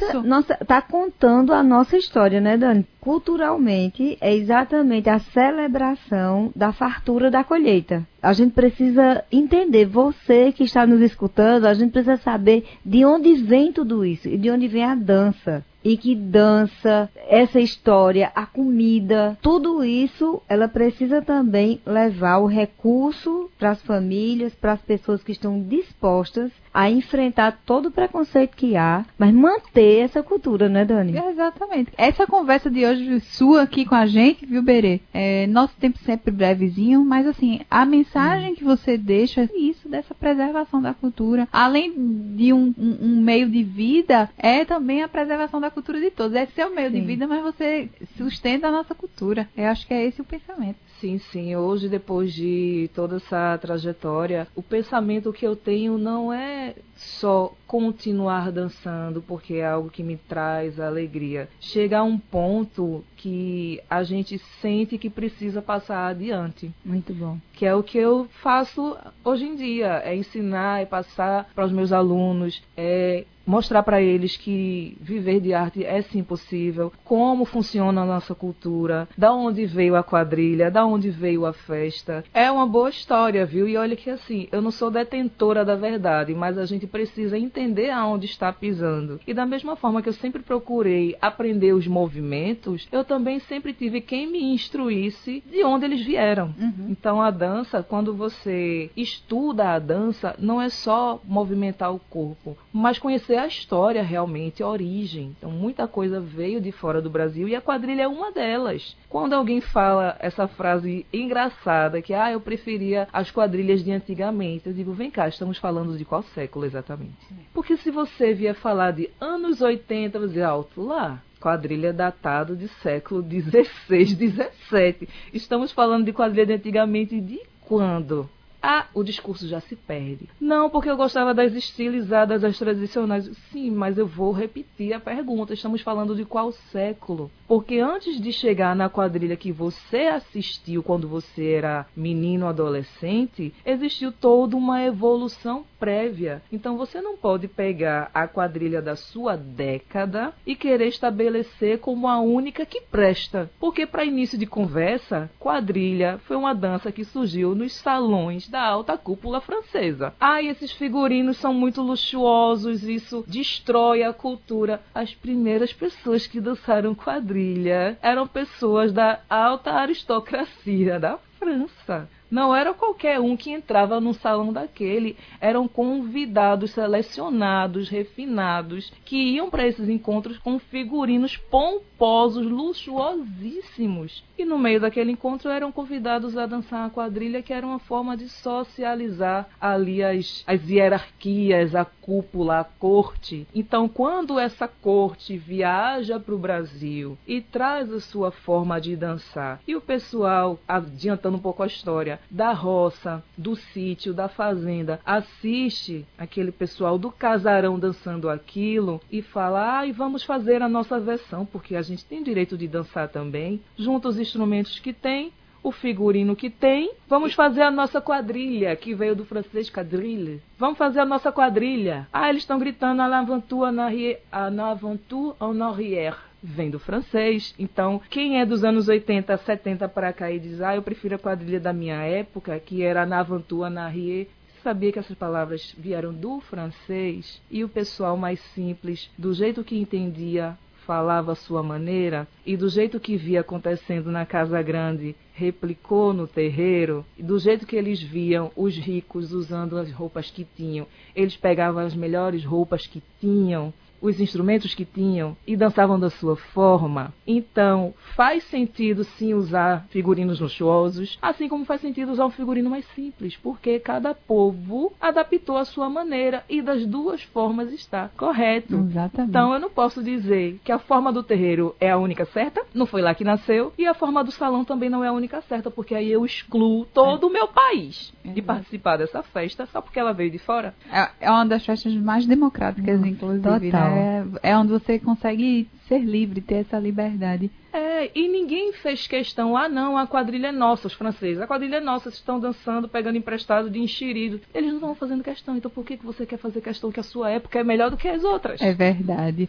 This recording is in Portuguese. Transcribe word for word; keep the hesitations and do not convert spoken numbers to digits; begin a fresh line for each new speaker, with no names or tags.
nossa, nossa, tá contando a nossa história, né, Dani? Culturalmente, é exatamente a celebração da fartura da colheita. A gente precisa entender, você que está nos escutando, a gente precisa saber de onde vem tudo isso e de onde vem a dança. E que dança, essa história, a comida, tudo isso, ela precisa também levar o recurso para as famílias, para as pessoas que estão dispostas a enfrentar todo o preconceito que há, mas manter essa cultura, né, Dani?
É, exatamente. Essa conversa de hoje sua aqui com a gente, viu, Berê? É, nosso tempo sempre brevezinho, mas assim, a mensagem hum. que você deixa é isso, dessa preservação da cultura. Além de um, um, um meio de vida, é também a preservação da cultura de todos. É seu meio sim. de vida, mas você sustenta a nossa cultura. Eu acho que é esse o pensamento.
Sim, sim. Hoje, depois de toda essa trajetória, o pensamento que eu tenho não é só continuar dançando, porque é algo que me traz alegria. Chega a um ponto que a gente sente que precisa passar adiante.
Muito bom.
Que é o que eu faço hoje em dia, é ensinar, é passar para os meus alunos, é mostrar para eles que viver de arte é sim possível, como funciona a nossa cultura, da onde veio a quadrilha, da onde veio a festa. É uma boa história, viu? E olha que assim, eu não sou detentora da verdade, mas a gente precisa entender aonde está pisando. E da mesma forma que eu sempre procurei aprender os movimentos, eu também sempre tive quem me instruísse de onde eles vieram. Uhum. Então a dança, quando você estuda a dança, não é só movimentar o corpo, mas conhecer a história realmente, a origem. Então muita coisa veio de fora do Brasil e a quadrilha é uma delas. Quando alguém fala essa frase engraçada, que ah, eu preferia as quadrilhas de antigamente, eu digo, vem cá, estamos falando de qual século exatamente? Porque se você vier falar de anos oitenta, você diz, alto lá, quadrilha datado de século dezesseis, dezessete. Estamos falando de quadrilha de antigamente de quando? Ah, o discurso já se perde. Não, porque eu gostava das estilizadas, das tradicionais. Sim, mas eu vou repetir a pergunta. Estamos falando de qual século? Porque antes de chegar na quadrilha que você assistiu quando você era menino, adolescente, existiu toda uma evolução prévia. Então você não pode pegar a quadrilha da sua década e querer estabelecer como a única que presta. Porque para início de conversa, quadrilha foi uma dança que surgiu nos salões da alta cúpula francesa. Ai, esses figurinos são muito luxuosos, isso destrói a cultura. As primeiras pessoas que dançaram quadrilha eram pessoas da alta aristocracia da França. Não era qualquer um que entrava num salão daquele, eram convidados selecionados, refinados, que iam para esses encontros com figurinos pomposos, luxuosíssimos. E no meio daquele encontro eram convidados a dançar a quadrilha, que era uma forma de socializar ali as, as hierarquias, a cúpula, a corte. Então, quando essa corte viaja para o Brasil e traz a sua forma de dançar, e o pessoal, adiantando um pouco a história, da roça, do sítio, da fazenda, assiste aquele pessoal do casarão dançando aquilo e fala, ah, e vamos fazer a nossa versão, porque a gente tem direito de dançar também, junta os instrumentos que tem, o figurino que tem, vamos fazer a nossa quadrilha, que veio do francês quadrille, vamos fazer a nossa quadrilha. Ah, eles estão gritando en avant-tout, en arrière, en avant-tout, en arrière. Vem do francês. Então, quem é dos anos oitenta, setenta para cá e diz, ah, eu prefiro a quadrilha da minha época, que era en avant-tout, en arrière, sabia que essas palavras vieram do francês e o pessoal mais simples, do jeito que entendia, falava a sua maneira e do jeito que via acontecendo na Casa Grande, replicou no terreiro, e do jeito que eles viam os ricos usando as roupas que tinham, eles pegavam as melhores roupas que tinham, os instrumentos que tinham e dançavam da sua forma. Então, faz sentido sim usar figurinos luxuosos, assim como faz sentido usar um figurino mais simples, porque cada povo adaptou a sua maneira e das duas formas está correto.
Exatamente.
Então, eu não posso dizer que a forma do terreiro é a única certa, não foi lá que nasceu, e a forma do salão também não é a única certa, porque aí eu excluo todo é. o meu país de participar dessa festa só porque ela veio de fora.
É, é uma das festas mais democráticas, hum, inclusive,
total.
Né? É, é onde você consegue ser livre, ter essa liberdade.
É, e ninguém fez questão, ah não, a quadrilha é nossa, os franceses, a quadrilha é nossa, vocês estão dançando, pegando emprestado de enxerido. Eles não estão fazendo questão, então por que você quer fazer questão que a sua época é melhor do que as outras?
É verdade.